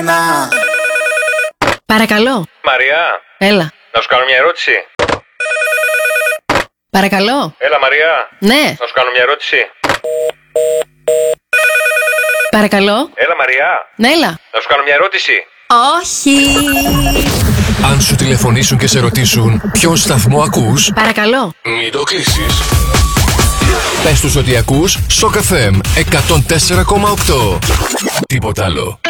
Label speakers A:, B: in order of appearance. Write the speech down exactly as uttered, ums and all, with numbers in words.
A: μένα.
B: Παρακαλώ.
C: Μαρία.
B: Έλα.
C: Να σου κάνω μια ερώτηση.
B: Παρακαλώ.
C: Έλα Μαρία.
B: Ναι.
C: Να σου κάνω μια ερώτηση.
B: Παρακαλώ.
C: Έλα Μαρία.
B: Ναι, έλα.
C: Να σου κάνω μια ερώτηση.
B: Όχι.
D: Αν σου τηλεφωνήσουν και σε ρωτήσουν ποιον σταθμό ακούς,
B: Παρακαλώ.
D: μην το κλείσεις. Πες τους ότι ακούς Shock εφ εμ εκατόν τέσσερα κόμμα οκτώ. Τίποτα άλλο.